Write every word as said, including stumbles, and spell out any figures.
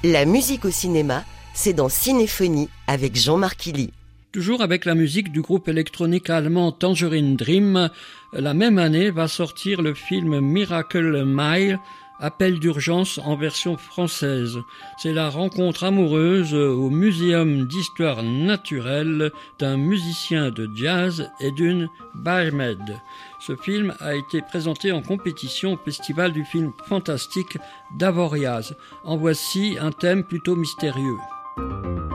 La musique au cinéma, c'est dans Cinéphonie avec Jean-Marc Killy. Toujours avec la musique du groupe électronique allemand Tangerine Dream, la même année va sortir le film Miracle Mile, Appel d'urgence en version française. C'est la rencontre amoureuse au Muséum d'histoire naturelle d'un musicien de jazz et d'une barmaid. Ce film a été présenté en compétition au Festival du film fantastique d'Avoriaz. En voici un thème plutôt mystérieux.